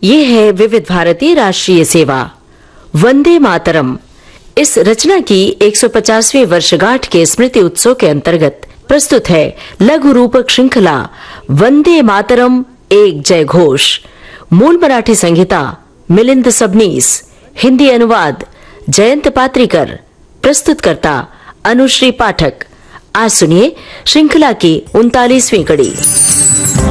ये है विविध भारती राष्ट्रीय सेवा वंदे मातरम। इस रचना की 150वीं वर्षगांठ के स्मृति उत्सव के अंतर्गत प्रस्तुत है लघु रूपक श्रृंखला वंदे मातरम एक जय घोष। मूल मराठी संहिता मिलिंद सबनीस, हिंदी अनुवाद जयंत पात्रिकर, प्रस्तुतकर्ता अनुश्री पाठक। आज सुनिए श्रृंखला की 39वीं कड़ी।